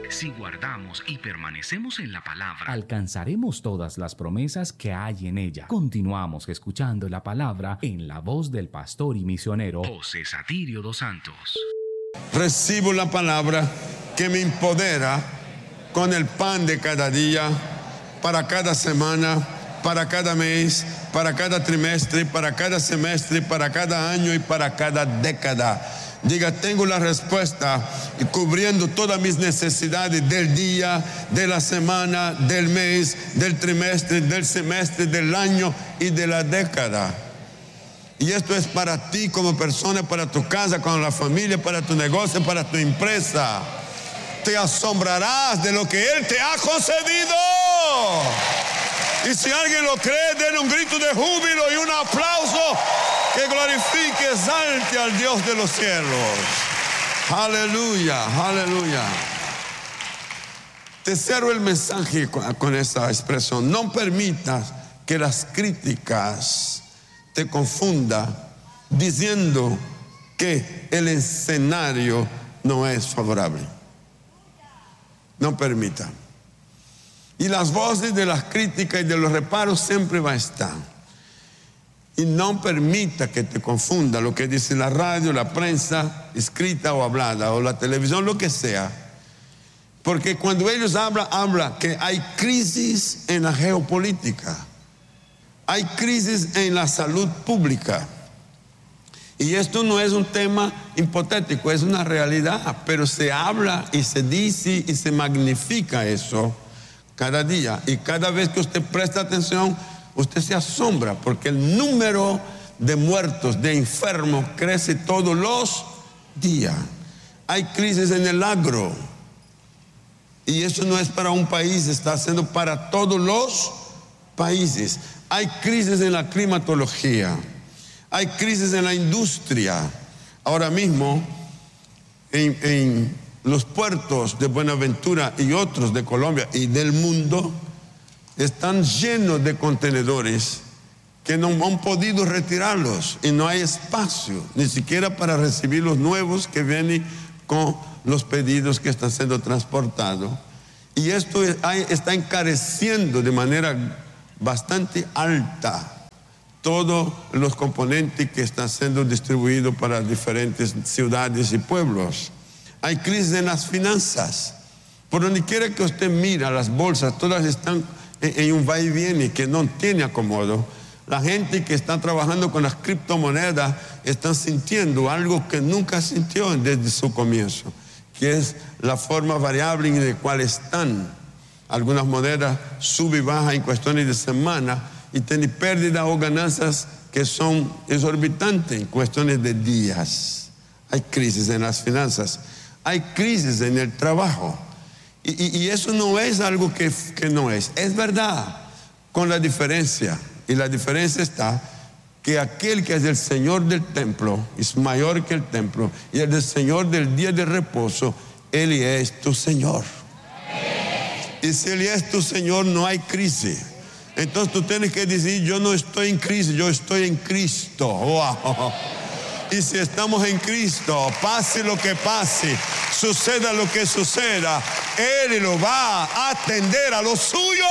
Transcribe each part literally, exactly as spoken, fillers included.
Si guardamos y permanecemos en la palabra, alcanzaremos todas las promesas que hay en ella. Continuamos escuchando la palabra en la voz del pastor y misionero José Satirio dos Santos. Recibo la palabra que me empodera con el pan de cada día, para cada semana, para cada mes, para cada trimestre, para cada semestre, para cada año y para cada década. Diga, tengo la respuesta cubriendo todas mis necesidades del día, de la semana, del mes, del trimestre, del semestre, del año y de la década. Y esto es para ti como persona, para tu casa, con la familia, para tu negocio, para tu empresa. Te asombrarás de lo que Él te ha concedido. Y si alguien lo cree, denle un grito de júbilo y un aplauso que glorifique, exalte al Dios de los cielos. Aleluya, aleluya. Te cierro el mensaje con, con esta expresión. No permitas que las críticas te confundan diciendo que el escenario no es favorable. No permita. Y las voces de las críticas y de los reparos siempre van a estar. Y no permita que te confunda lo que dice la radio, la prensa, escrita o hablada, o la televisión, lo que sea. Porque cuando ellos hablan, hablan que hay crisis en la geopolítica. Hay crisis en la salud pública. Y esto no es un tema hipotético, es una realidad. Pero se habla y se dice y se magnifica eso cada día. Y cada vez que usted presta atención, usted se asombra porque el número de muertos, de enfermos, crece todos los días. Hay crisis en el agro. Y eso no es para un país, está siendo para todos los países. Hay crisis en la climatología. Hay crisis en la industria. Ahora mismo, en, en los puertos de Buenaventura y otros de Colombia y del mundo, están llenos de contenedores que no han podido retirarlos y no hay espacio, ni siquiera para recibir los nuevos que vienen con los pedidos que están siendo transportados. Y esto está encareciendo de manera bastante alta todos los componentes que están siendo distribuidos para diferentes ciudades y pueblos. Hay crisis en las finanzas. Por donde quiera que usted mira, las bolsas todas están en un va y viene que no tiene acomodo. La gente que está trabajando con las criptomonedas están sintiendo algo que nunca sintió desde su comienzo, que es la forma variable en la cual están. Algunas monedas suben y bajan en cuestiones de semana y tienen pérdidas o ganancias que son exorbitantes en cuestiones de días. Hay crisis en las finanzas, hay crisis en el trabajo. Y, y, y eso no es algo que, que no es, es verdad, con la diferencia. Y la diferencia está que aquel que es el Señor del templo es mayor que el templo, y el del Señor del día de reposo, Él es tu Señor. Y si Él es tu Señor, no hay crisis. Entonces tú tienes que decir, yo no estoy en crisis, yo estoy en Cristo. Wow. Y si estamos en Cristo, pase lo que pase, suceda lo que suceda, Él lo va a atender a los suyos.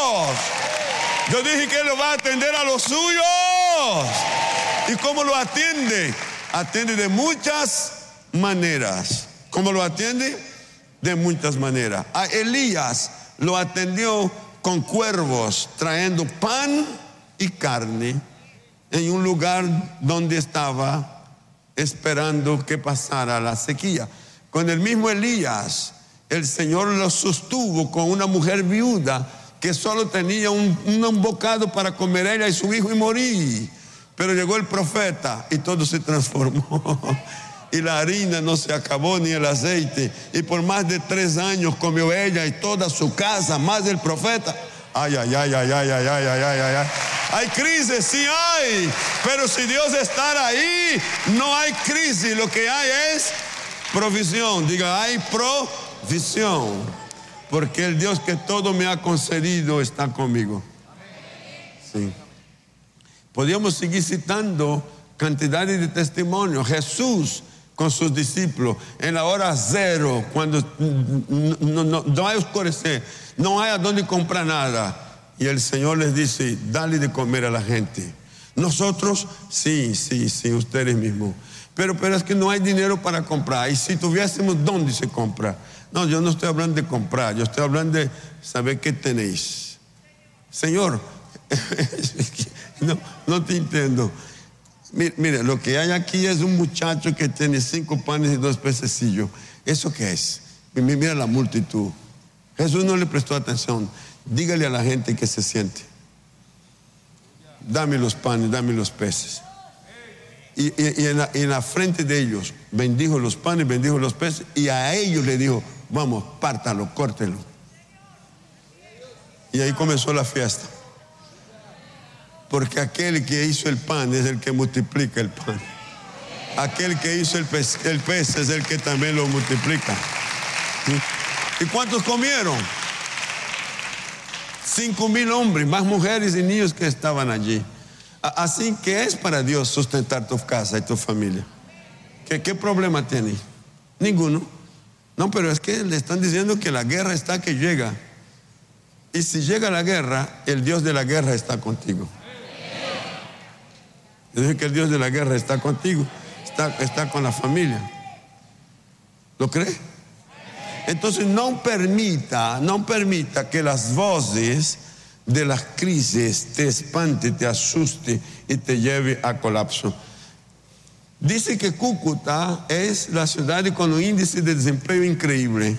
Yo dije que Él lo va a atender a los suyos. ¿Y cómo lo atiende? Atiende de muchas maneras. ¿Cómo lo atiende? De muchas maneras. A Elías lo atendió con cuervos, trayendo pan y carne en un lugar donde estaba esperando que pasara la sequía. Con el mismo Elías, el Señor lo sostuvo con una mujer viuda que solo tenía un, un bocado para comer ella y su hijo y morir. Pero llegó el profeta y todo se transformó. Y la harina no se acabó ni el aceite. Y por más de tres años comió ella y toda su casa, más el profeta. Ay, ay, ay, ay, ay, ay, ay, ay, ay, ay. Hay crisis, sí hay. Pero si Dios está ahí, no hay crisis. Lo que hay es provisión. Diga, hay provisión. Porque el Dios que todo me ha concedido está conmigo. Sí. Podríamos seguir citando cantidades de testimonios. Jesús con sus discípulos en la hora cero, cuando no, no, no, no hay oscurecer, no hay a dónde comprar nada. Y el Señor les dice, dale de comer a la gente. Nosotros, sí, sí, sí, ustedes mismos. Pero, pero es que no hay dinero para comprar. Y si tuviésemos, ¿dónde se compra? No, yo no estoy hablando de comprar, yo estoy hablando de saber qué tenéis. Señor, no, no te entiendo. Mire, mire, lo que hay aquí es un muchacho que tiene cinco panes y dos pececillos. ¿Eso qué es? Mira la multitud. Jesús no le prestó atención. Dígale a la gente que se siente. Dame los panes, dame los peces. Y, y, y, en la, y en la frente de ellos bendijo los panes, bendijo los peces, y a ellos le dijo, vamos, pártalo, córtelo. Y ahí comenzó la fiesta. Porque aquel que hizo el pan es el que multiplica el pan. Aquel que hizo el pez, el pez es el que también lo multiplica. ¿Sí? ¿Y cuántos comieron? Cinco mil hombres, más mujeres y niños que estaban allí. Así que es para Dios sustentar tu casa y tu familia. ¿Qué, qué problema tiene? Ninguno. No, pero es que le están diciendo que la guerra está que llega. Y si llega la guerra, el Dios de la guerra está contigo. Yo dije que el Dios de la guerra está contigo, está, está con la familia. ¿Lo cree? Entonces no permita, no permita que las voces de las crisis te espante, te asuste y te lleve a colapso. Dice que Cúcuta es la ciudad con un índice de desempleo increíble.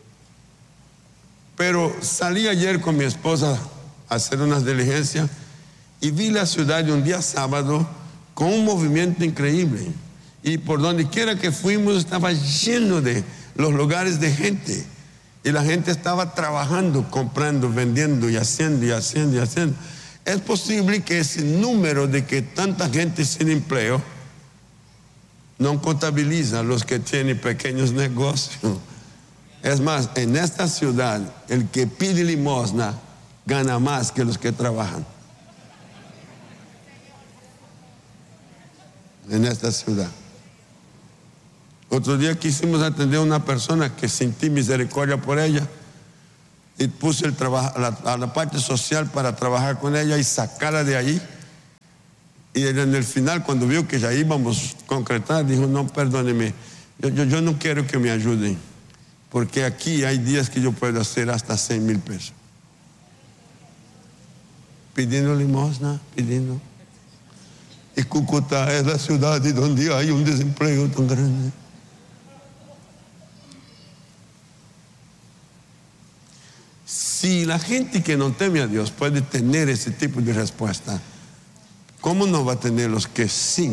Pero salí ayer con mi esposa a hacer unas diligencias y vi la ciudad de un día sábado con un movimiento increíble. Y por donde quiera que fuimos estaba lleno de los lugares de gente. Y la gente estaba trabajando, comprando, vendiendo y haciendo y haciendo y haciendo. Es posible que ese número de que tanta gente sin empleo no contabiliza los que tienen pequeños negocios. Es más, en esta ciudad, el que pide limosna gana más que los que trabajan. En esta ciudad. Otro día quisimos atender a una persona que sentí misericordia por ella y puse el trabajo, a, la, a la parte social para trabajar con ella y sacarla de ahí. Y en el final, cuando vio que ya íbamos a concretar, dijo, no, perdóneme, yo, yo, yo no quiero que me ayuden, porque aquí hay días que yo puedo hacer hasta seis mil pesos. Pidiendo limosna, pidiendo. Y Cúcuta es la ciudad donde hay un desempleo tan grande. Si la gente que no teme a Dios puede tener ese tipo de respuesta, ¿cómo no va a tener los que sí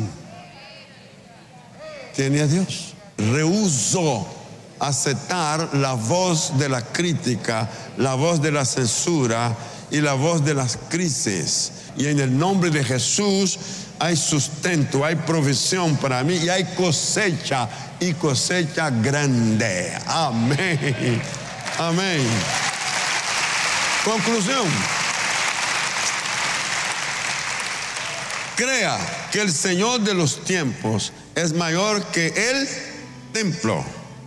tienen a Dios? Rehusó aceptar la voz de la crítica, la voz de la censura y la voz de las crisis. Y en el nombre de Jesús hay sustento, hay provisión para mí y hay cosecha, y cosecha grande. Amén. Amén. Conclusión. Crea que el Señor de los tiempos es mayor que el templo.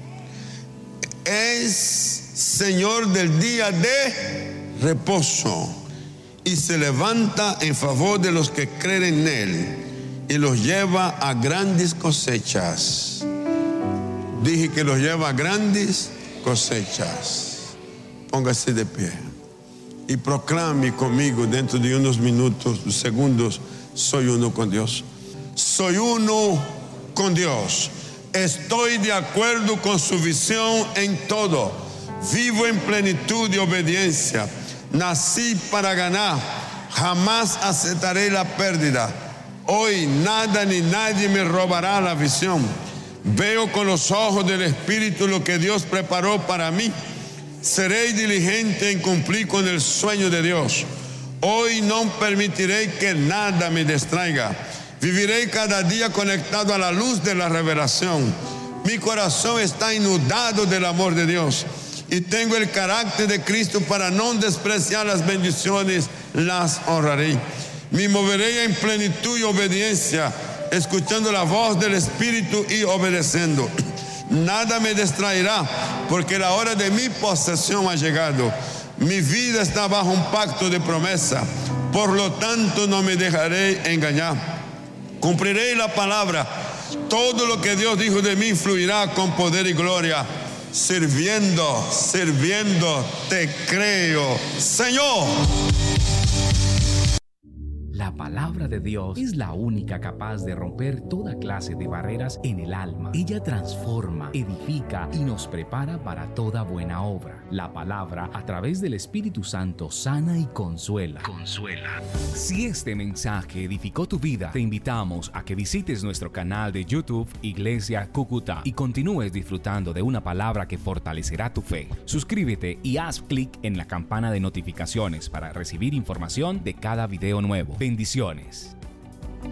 Es Señor del día de reposo y se levanta en favor de los que creen en Él y los lleva a grandes cosechas. Dije que los lleva a grandes cosechas. Póngase de pie y proclame conmigo dentro de unos minutos, segundos: soy uno con Dios. Soy uno con Dios. Estoy de acuerdo con su visión en todo. Vivo en plenitud de obediencia. Nací para ganar. Jamás aceptaré la pérdida. Hoy nada ni nadie me robará la visión. Veo con los ojos del Espíritu lo que Dios preparó para mí. Seré diligente en cumplir con el sueño de Dios. Hoy no permitiré que nada me distraiga. Viviré cada día conectado a la luz de la revelación. Mi corazón está inundado del amor de Dios y tengo el carácter de Cristo para no despreciar las bendiciones, las honraré. Me moveré en plenitud y obediencia escuchando la voz del Espíritu y obedeciendo. Nada me distraerá, porque la hora de mi posesión ha llegado. Mi vida está bajo un pacto de promesa, por lo tanto no me dejaré engañar. Cumpliré la palabra. Todo lo que Dios dijo de mí fluirá con poder y gloria. Sirviendo, sirviendo, te creo, Señor. La palabra de Dios es la única capaz de romper toda clase de barreras en el alma. Ella transforma, edifica y nos prepara para toda buena obra. La palabra, a través del Espíritu Santo, sana y consuela. Consuela. Si este mensaje edificó tu vida, te invitamos a que visites nuestro canal de YouTube Iglesia Cúcuta y continúes disfrutando de una palabra que fortalecerá tu fe. Suscríbete y haz clic en la campana de notificaciones para recibir información de cada video nuevo. Bendiciones.